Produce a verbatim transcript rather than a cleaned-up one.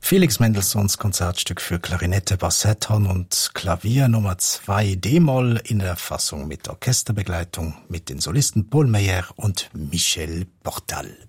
Felix Mendelssohns Konzertstück für Klarinette, Bassetthorn und Klavier Nummer zwei D-Moll in der Fassung mit Orchesterbegleitung mit den Solisten Paul Meyer und Michel Portal.